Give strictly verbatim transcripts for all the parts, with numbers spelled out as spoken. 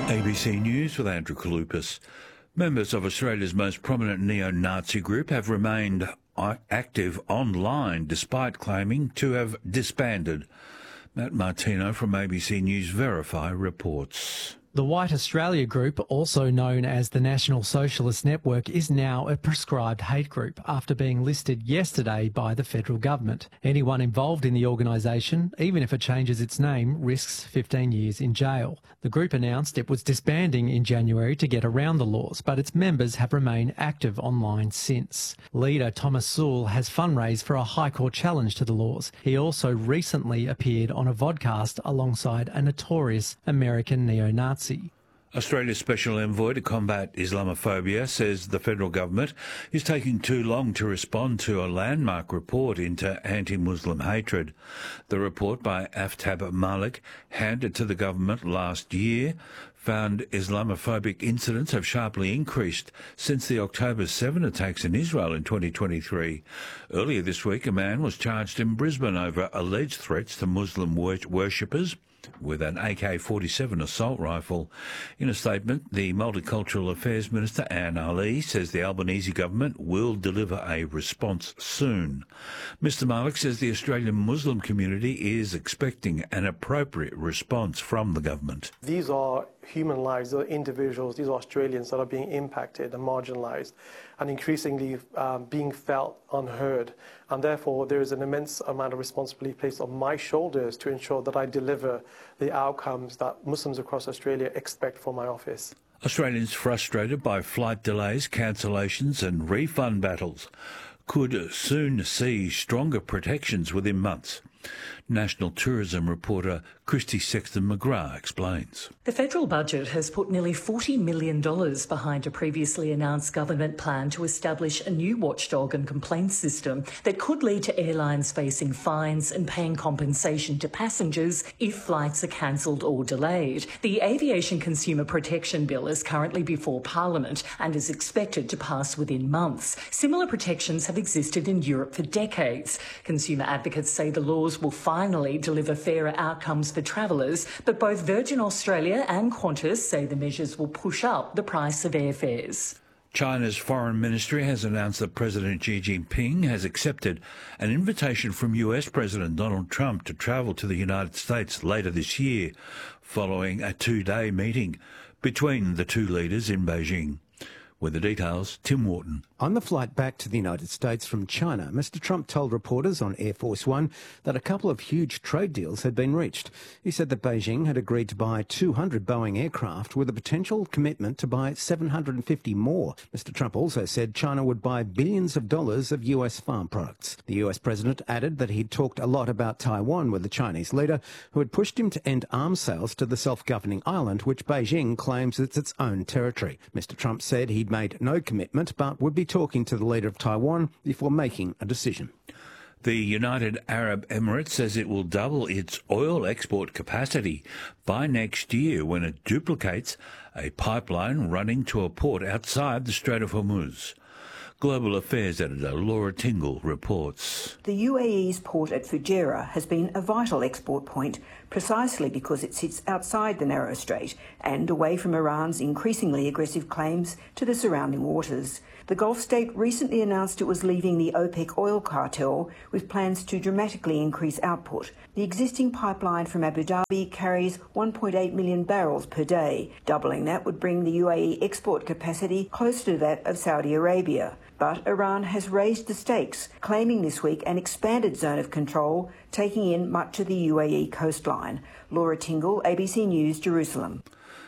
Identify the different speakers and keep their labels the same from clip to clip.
Speaker 1: A B C News with Andrew Kalupas. Members of Australia's most prominent neo-Nazi group have remained active online despite claiming to have disbanded. Matt Martino from A B C News Verify reports.
Speaker 2: The White Australia Group, also known as the National Socialist Network, is now a prescribed hate group after being listed yesterday by the federal government. Anyone involved in the organisation, even if it changes its name, risks fifteen years in jail. The group announced it was disbanding in January to get around the laws, but its members have remained active online since. Leader Thomas Sewell has fundraised for a High Court challenge to the laws. He also recently appeared on a vodcast alongside a notorious American neo-Nazi.
Speaker 1: Australia's Special Envoy to combat Islamophobia says the federal government is taking too long to respond to a landmark report into anti-Muslim hatred. The report by Aftab Malik, handed to the government last year, found Islamophobic incidents have sharply increased since the October seventh attacks in Israel in twenty twenty-three. Earlier this week, a man was charged in Brisbane over alleged threats to Muslim wor- worshippers with an A K forty-seven assault rifle. In a statement, the Multicultural Affairs Minister Anne Ali says the Albanese government will deliver a response soon. Mister Malik says the Australian Muslim community is expecting an appropriate response from the government.
Speaker 3: These are human lives, these are individuals, these are Australians that are being impacted and marginalised and increasingly um, being felt unheard. And therefore, there is an immense amount of responsibility placed on my shoulders to ensure that I deliver the outcomes that Muslims across Australia expect from my office.
Speaker 1: Australians frustrated by flight delays, cancellations and refund battles could soon see stronger protections within months. National Tourism reporter Christy Sexton-McGrath explains.
Speaker 4: The federal budget has put nearly forty million dollars behind a previously announced government plan to establish a new watchdog and complaints system that could lead to airlines facing fines and paying compensation to passengers if flights are cancelled or delayed. The Aviation Consumer Protection Bill is currently before Parliament and is expected to pass within months. Similar protections have existed in Europe for decades. Consumer advocates say the laws will finally deliver fairer outcomes for travellers, but both Virgin Australia and Qantas say the measures will push up the price of airfares.
Speaker 1: China's foreign ministry has announced that President Xi Jinping has accepted an invitation from U S President Donald Trump to travel to the United States later this year, following a two-day meeting between the two leaders in Beijing. With the details, Tim Wharton.
Speaker 5: On the flight back to the United States from China, Mister Trump told reporters on Air Force One that a couple of huge trade deals had been reached. He said that Beijing had agreed to buy two hundred Boeing aircraft with a potential commitment to buy seven hundred fifty more. Mister Trump also said China would buy billions of dollars of U S farm products. The U S president added that he'd talked a lot about Taiwan with the Chinese leader, who had pushed him to end arms sales to the self-governing island, which Beijing claims is its own territory. Mister Trump said he'd made no commitment but would be talking to the leader of Taiwan before making a decision.
Speaker 1: The United Arab Emirates says it will double its oil export capacity by next year when it duplicates a pipeline running to a port outside the Strait of Hormuz. Global Affairs editor Laura Tingle reports.
Speaker 6: The U A E's port at Fujairah has been a vital export point precisely because it sits outside the narrow strait and away from Iran's increasingly aggressive claims to the surrounding waters. The Gulf state recently announced it was leaving the OPEC oil cartel with plans to dramatically increase output. The existing pipeline from Abu Dhabi carries one point eight million barrels per day. Doubling that would bring the U A E export capacity closer to that of Saudi Arabia. But Iran has raised the stakes, claiming this week an expanded zone of control, taking in much of the U A E coastline. Laura Tingle, A B C News, Jerusalem.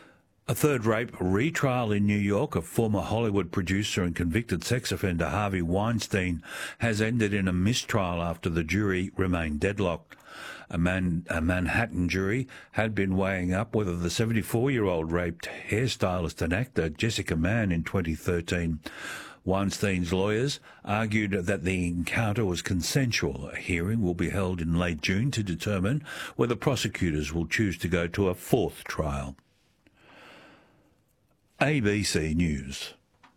Speaker 1: A third rape retrial in New York of former Hollywood producer and convicted sex offender Harvey Weinstein has ended in a mistrial after the jury remained deadlocked. A, man, a Manhattan jury had been weighing up whether the seventy-four-year-old raped hairstylist and actor Jessica Mann in twenty thirteen. Weinstein's lawyers argued that the encounter was consensual. A hearing will be held in late June to determine whether prosecutors will choose to go to a fourth trial. A B C News.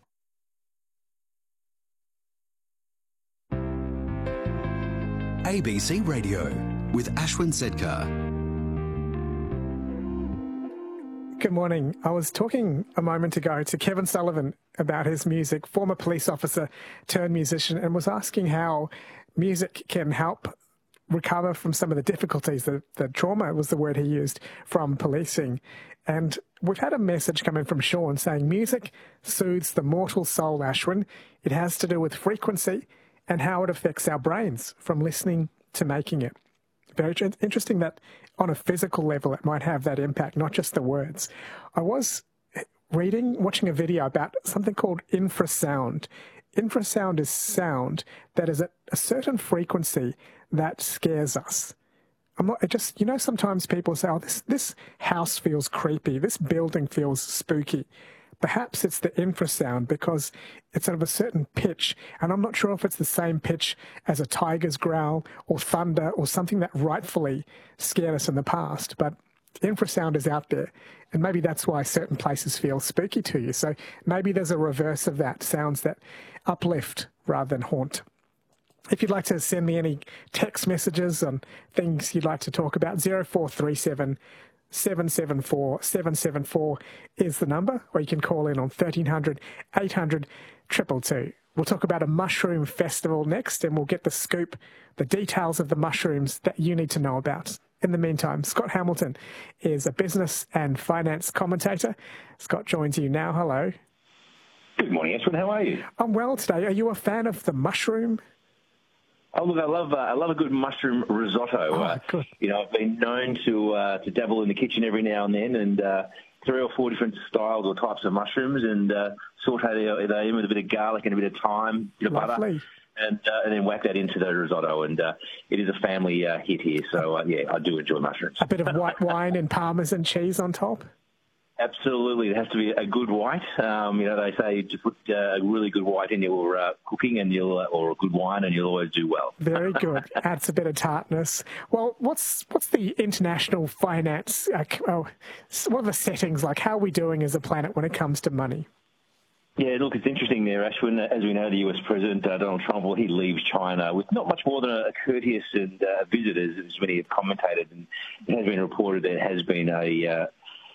Speaker 7: A B C Radio with Ashwin Sedkar.
Speaker 8: Good morning. I was talking a moment ago to Kevin Sullivan about his music, former police officer turned musician, and was asking how music can help recover from some of the difficulties, the, the trauma was the word he used, from policing. And we've had a message coming from Sean saying music soothes the mortal soul, Ashwin. It has to do with frequency and how it affects our brains from listening to making it. Very interesting that on a physical level it might have that impact, not just the words. I was reading, watching a video about something called infrasound. Infrasound is sound that is at a certain frequency that scares us. I'm not, it just, you know, sometimes people say, oh, this, this house feels creepy, this building feels spooky. Perhaps it's the infrasound because it's at a certain pitch, and I'm not sure if it's the same pitch as a tiger's growl or thunder or something that rightfully scared us in the past, but infrasound is out there, and maybe that's why certain places feel spooky to you. So maybe there's a reverse of that, sounds that uplift rather than haunt. If you'd like to send me any text messages on things you'd like to talk about, zero four three seven, seven seven four, seven seven four is the number, or you can call in on thirteen hundred, eight hundred, two two two. We'll talk about a mushroom festival next, and we'll get the scoop, the details of the mushrooms that you need to know about. In the meantime, Scott Hamilton is a business and finance commentator. Scott joins you now. Hello.
Speaker 9: Good morning, Ashwin. How are you?
Speaker 8: I'm well today. Are you a fan of the mushroom?
Speaker 9: Oh, look, I love uh, I love a good mushroom risotto.
Speaker 8: Oh,
Speaker 9: uh,
Speaker 8: good.
Speaker 9: You know, I've been known to uh, to dabble in the kitchen every now and then, and uh, three or four different styles or types of mushrooms, and uh, saute they in with a bit of garlic and a bit of thyme, a bit of
Speaker 8: Lovely.
Speaker 9: butter, and uh, and then whack that into the risotto. And uh, it is a family uh, hit here, so uh, yeah, I do enjoy mushrooms.
Speaker 8: A bit of white wine and parmesan cheese on top.
Speaker 9: Absolutely, it has to be a good white. Um, you know, they say just put uh, a really good white in your uh, cooking, and you'll uh, or a good wine, and you'll always do well.
Speaker 8: Very good. Adds a bit of tartness. Well, what's what's the international finance? Uh, oh, what are the settings like? How are we doing as a planet when it comes to money?
Speaker 9: Yeah, look, it's interesting there, Ashwin. As we know, the U S President, uh, Donald Trump, well, he leaves China with not much more than a courteous and uh, visit, as many have commentated, and it has been reported there has been a uh,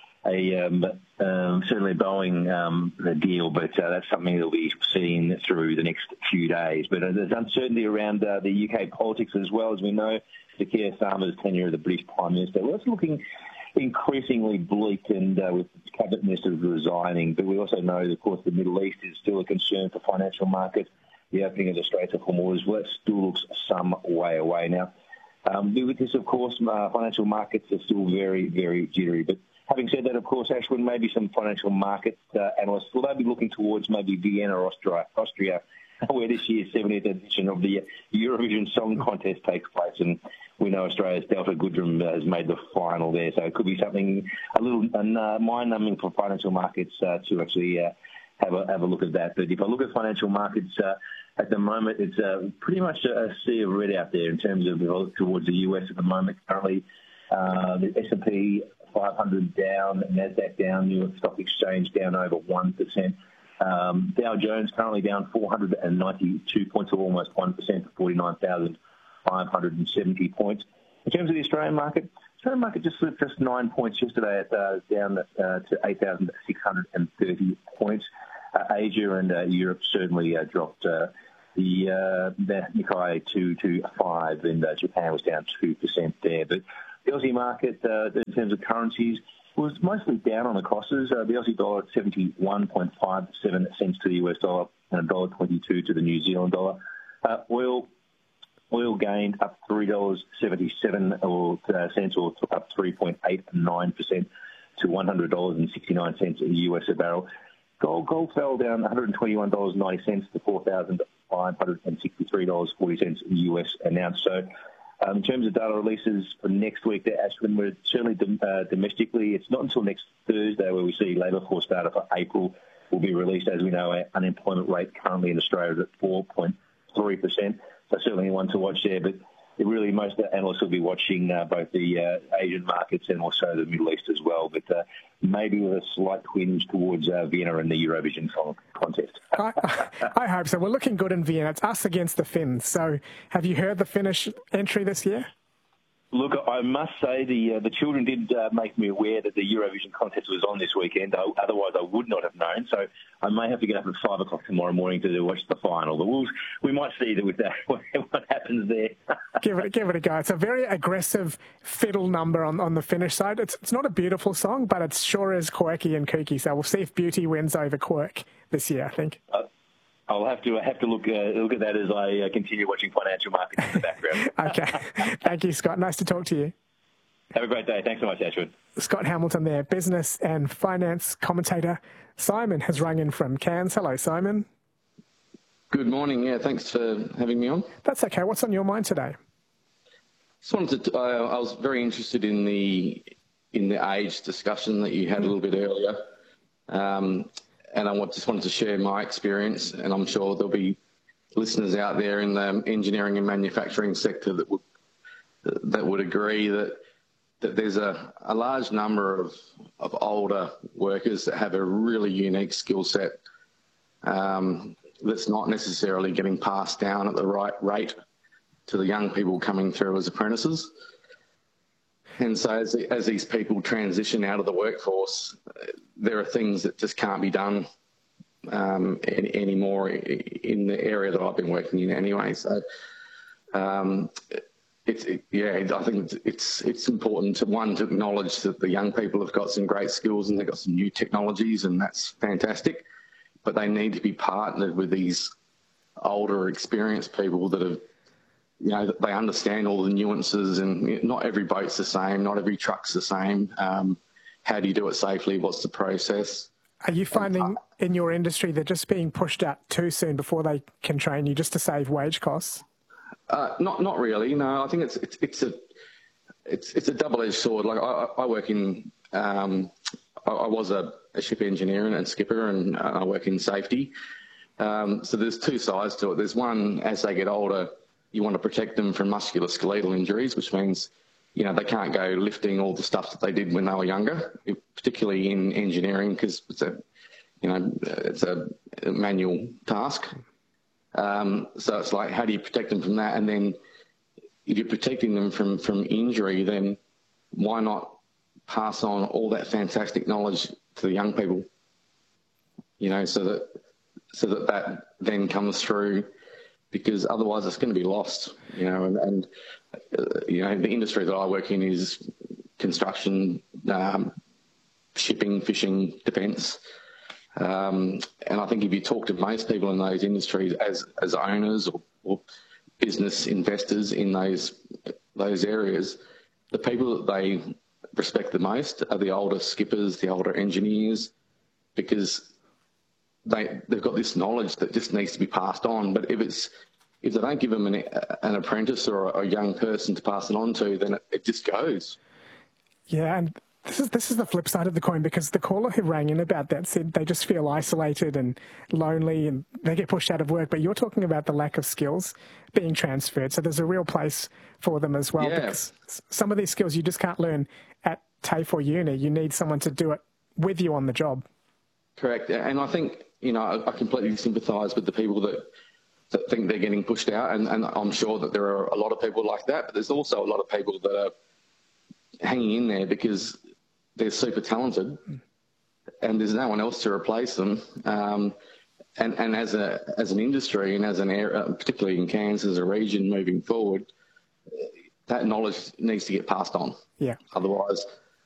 Speaker 9: a um, um, certainly a Boeing um, deal, but uh, that's something that will be seen through the next few days. But uh, there's uncertainty around uh, the U K politics as well. As we know, the Keir Starmer's tenure as the British Prime Minister, well, it's looking increasingly bleak, and uh, with cabinet ministers resigning. But we also know, of course, the Middle East is still a concern for financial markets. The opening of the Straits of Hormuz, well, that still looks some way away. Now, um, with this, of course, uh, financial markets are still very, very jittery. But having said that, of course, Ashwin, maybe some financial market uh, analysts, will they be looking towards maybe Vienna or Austria, Austria, where this year's seventieth edition of the Eurovision Song Contest takes place. And we know Australia's Delta Goodrem has made the final there. So it could be something a little uh, mind-numbing for financial markets uh, to actually uh, have, a, have a look at that. But if I look at financial markets uh, at the moment, it's uh, pretty much a sea of red out there in terms of uh, towards the U S at the moment. Currently, uh, the S and P five hundred down, NASDAQ down, New York Stock Exchange down over one percent. Um, Dow Jones currently down four hundred ninety-two points, or almost one percent, to forty-nine thousand five hundred seventy points. In terms of the Australian market, the Australian market just slipped just nine points yesterday, at, uh, down uh, to eight thousand six hundred thirty points. Uh, Asia and uh, Europe certainly uh, dropped. Uh, the, uh, the Nikkei two twenty-five, and uh, Japan was down two percent there. But the Aussie market, uh, in terms of currencies, was mostly down on the crosses. Uh, the Aussie dollar at seventy-one point five seven cents to the U S dollar, and one dollar twenty-two to the New Zealand dollar. Uh, oil oil gained up three dollars seventy-seven cents, or up three point eight nine percent to one hundred dollars and sixty-nine cents a U S a barrel. Gold gold fell down one hundred twenty-one dollars ninety to four thousand five hundred sixty-three dollars forty U S an ounce. So Um, in terms of data releases for next week, Ashwin, we're certainly dom- uh, domestically, it's not until next Thursday where we see labour force data for April will be released. As we know, our unemployment rate currently in Australia is at four point three percent. So certainly one to watch there. But really, most analysts will be watching uh, both the uh, Asian markets and also the Middle East as well. But uh, maybe with a slight twinge towards uh, Vienna and the Eurovision Song Contest.
Speaker 8: I, I hope so. We're looking good in Vienna. It's us against the Finns. So have you heard the Finnish entry this year?
Speaker 9: Look, I must say the uh, the children did uh, make me aware that the Eurovision contest was on this weekend. I, otherwise, I would not have known. So I may have to get up at five o'clock tomorrow morning to watch the final. But we'll, we might see that with that what happens there.
Speaker 8: give it, give it a go. It's a very aggressive fiddle number on, on the Finnish side. It's it's not a beautiful song, but it sure is quirky and kooky. So we'll see if beauty wins over quirk this year, I think.
Speaker 9: Uh, I'll have to have to look uh, look at that as I uh, continue watching Financial Markets in the background.
Speaker 8: Okay. Thank you, Scott. Nice to talk to you.
Speaker 9: Have a great day. Thanks so much, Ashwin.
Speaker 8: Scott Hamilton there, business and finance commentator. Simon has rung in from Cairns. Hello, Simon.
Speaker 10: Good morning. Yeah, thanks for having me on.
Speaker 8: That's okay. What's on your mind today?
Speaker 10: Just wanted to. Uh, I was very interested in the in the age discussion that you had a little bit earlier. Um, And I just wanted to share my experience, and I'm sure there'll be listeners out there in the engineering and manufacturing sector that would that would agree that that there's a, a large number of, of older workers that have a really unique skill set um, that's not necessarily getting passed down at the right rate to the young people coming through as apprentices. And so as, as these people transition out of the workforce, there are things that just can't be done um, any, anymore in the area that I've been working in anyway. So, um, it's it, yeah, I think it's it's important to one to acknowledge that the young people have got some great skills and they've got some new technologies, and that's fantastic. But they need to be partnered with these older, experienced people that have. You know, they understand all the nuances, and not every boat's the same, not every truck's the same. Um, how do you do it safely? What's the process?
Speaker 8: Are you finding in your industry they're just being pushed out too soon before they can train you just to save wage costs?
Speaker 10: Uh, not, not really. No, I think it's it's it's a it's it's a double-edged sword. Like I, I work in, um, I, I was a, a ship engineer and skipper, and I work in safety. Um, so there's two sides to it. There's one, as they get older, you want to protect them from musculoskeletal injuries, which means, you know, they can't go lifting all the stuff that they did when they were younger, particularly in engineering, because it's a, you know, it's a manual task. Um, so it's like, how do you protect them from that? And then if you're protecting them from, from injury, then why not pass on all that fantastic knowledge to the young people? You know, so that so that that then comes through. Because otherwise it's going to be lost, you know, and, and uh, you know, the industry that I work in is construction, um, shipping, fishing, defence. Um, and I think if you talk to most people in those industries as, as owners or, or business investors in those those areas, the people that they respect the most are the older skippers, the older engineers, because They, they've got this knowledge that just needs to be passed on. But if it's if they don't give them an, an apprentice or a, a young person to pass it on to, then it, it just goes.
Speaker 8: Yeah, and this is this is the flip side of the coin, because the caller who rang in about that said they just feel isolated and lonely and they get pushed out of work. But you're talking about the lack of skills being transferred. So there's a real place for them as well.
Speaker 10: Yeah.
Speaker 8: Because some of these skills you just can't learn at TAFE or uni. You need someone to do it with you on the job.
Speaker 10: Correct. And I think, you know, I completely sympathise with the people that, that think they're getting pushed out, and, and I'm sure that there are a lot of people like that, but there's also a lot of people that are hanging in there because they're super talented and there's no one else to replace them. Um, and, and as a as an industry and as an area, particularly in Cairns as a region moving forward, that knowledge needs to get passed on.
Speaker 8: Yeah.
Speaker 10: Otherwise,